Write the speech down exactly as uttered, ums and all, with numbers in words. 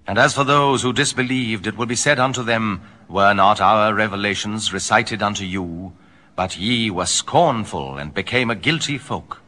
And as for those who disbelieved, it will be said unto them, Were not our revelations recited unto you? But ye were scornful, and became a guilty folk.